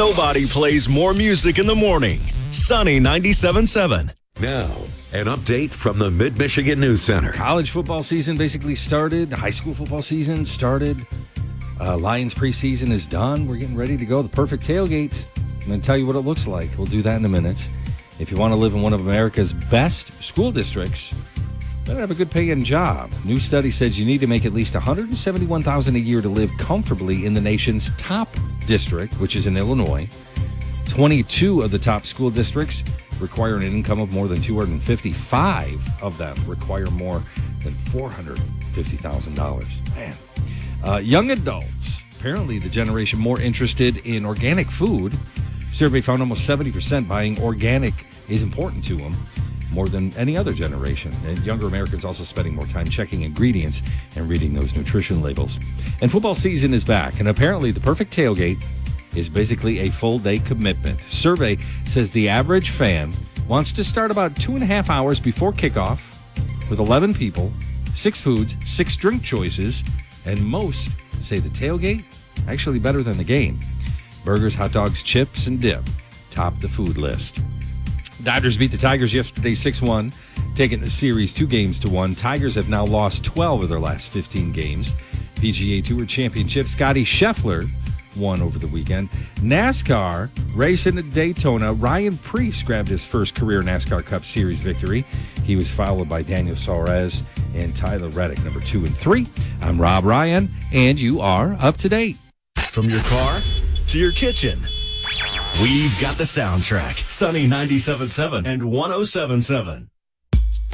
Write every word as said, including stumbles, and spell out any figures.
Nobody plays more music in the morning. Sunny ninety-seven point seven. Now, an update from the Mid-Michigan News Center. College football season basically started. High school football season started. Uh, Lions preseason is done. We're getting ready to go. The perfect tailgate. I'm going to tell you what it looks like. We'll do that in a minute. If you want to live in one of America's best school districts, you better have a good paying job. New study says you need to make at least one hundred seventy-one thousand dollars a year to live comfortably in the nation's top district, which is in Illinois. twenty-two of the top school districts require an income of more than two hundred fifty-five of them require more than four hundred fifty thousand dollars. Man. Uh, young adults, apparently the generation more interested in organic food. Survey found almost seventy percent buying organic is important to them more than any other generation. And younger Americans also spending more time checking ingredients and reading those nutrition labels. And football season is back, and apparently the perfect tailgate is basically a full-day commitment. Survey says the average fan wants to start about two and a half hours before kickoff with eleven people, six foods, six drink choices, and most say the tailgate actually better than the game. Burgers, hot dogs, chips, and dip top the food list. Dodgers beat the Tigers yesterday six one, taking the series two games to one. Tigers have now lost twelve of their last fifteen games. P G A Tour Championship, Scotty Scheffler won over the weekend. NASCAR, racing at Daytona, Ryan Preece grabbed his first career NASCAR Cup Series victory. He was followed by Daniel Suarez and Tyler Reddick, number two and three. I'm Rob Ryan, and you are up to date. From your car to your kitchen, we've got the soundtrack. Sunny ninety-seven point seven and one oh seven point seven.